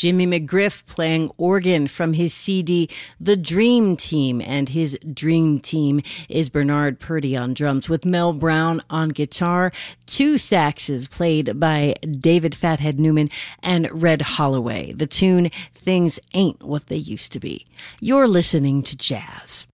Jimmy McGriff playing organ from his CD The Dream Team, and his dream team is Bernard Purdie on drums with Mel Brown on guitar, two saxes played by David Fathead Newman and Red Holloway. The tune Things Ain't What They Used to Be. You're listening to jazz.